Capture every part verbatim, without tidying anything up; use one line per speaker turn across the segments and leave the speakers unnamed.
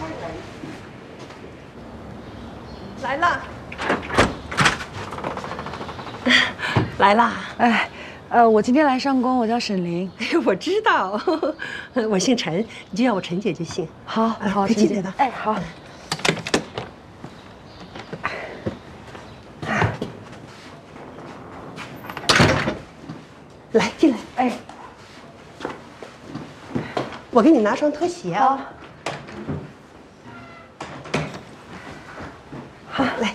来啦，来啦！
哎，呃，我今天来上工，我叫沈凌。
哎，我知道，我姓陈，你就叫我陈姐就行。
好，好，
快进来吧。
哎，好。
来，进来。
哎，
我给你拿双拖鞋啊。好，来。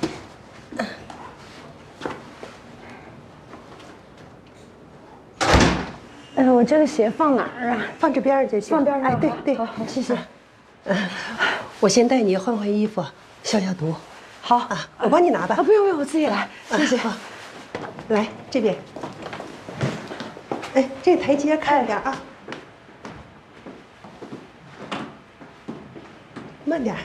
哎，我这个鞋放哪儿啊？
放这边就行。
放边上。
哎，对对。
好好，谢谢。
嗯，我先带你换换衣服，消消毒。
好
啊，我帮你拿吧。
啊，不用不用，我自己来。谢谢。
来这边。哎，这台阶看着点啊。慢点。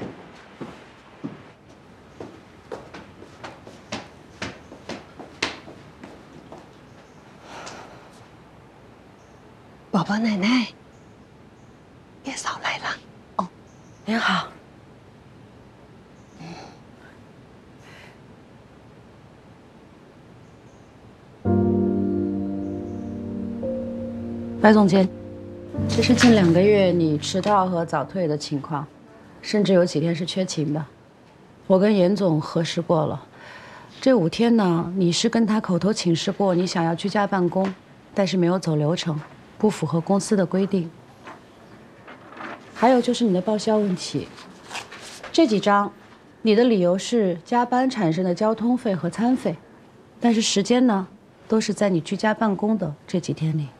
宝宝奶奶，月嫂来了。
哦，您好。白总监，这是近两个月你迟到和早退的情况，甚至有几天是缺勤的。我跟严总核实过了，这五天呢，你是跟他口头请示过你想要居家办公，但是没有走流程，不符合公司的规定。还有就是你的报销问题，这几张，你的理由是加班产生的交通费和餐费，但是时间呢，都是在你居家办公的这几天里。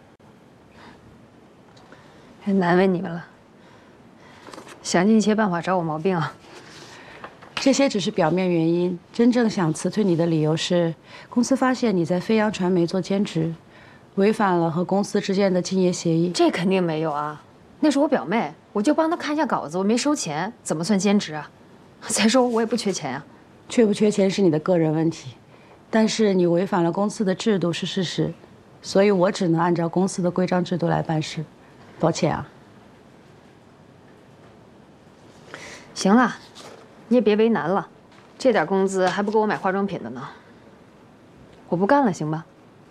太难为你们了，想尽一切办法找我毛病啊！
这些只是表面原因，真正想辞退你的理由是，公司发现你在飞扬传媒做兼职，违反了和公司之间的竞业协议。
这肯定没有啊，那是我表妹，我就帮她看一下稿子，我没收钱，怎么算兼职啊？再说我也不缺钱啊。
缺不缺钱是你的个人问题，但是你违反了公司的制度是事实，所以我只能按照公司的规章制度来办事。抱歉啊。
行了，你也别为难了，这点工资还不够我买化妆品的呢。我不干了，行吧？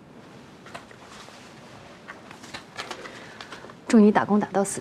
祝你打工打到死。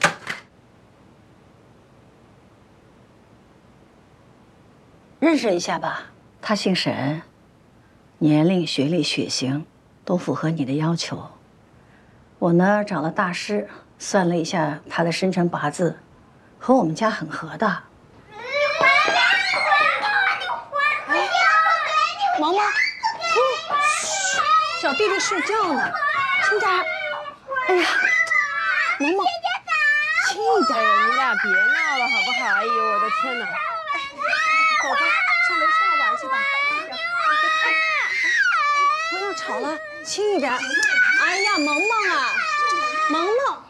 认识一下吧，他姓沈，年龄、学历、血型都符合你的要求。我呢找了大师算了一下他的生辰八字，和我们家很合的。
你回来！你回来！你
毛毛，嘘，小弟弟睡觉呢，轻点。哎呀，毛毛，轻一点呀！
你俩别闹了好不好？哎呦，我的天哪！
宝宝，上楼下玩去吧。不要吵了，轻一点。哎呀，萌萌啊，萌萌。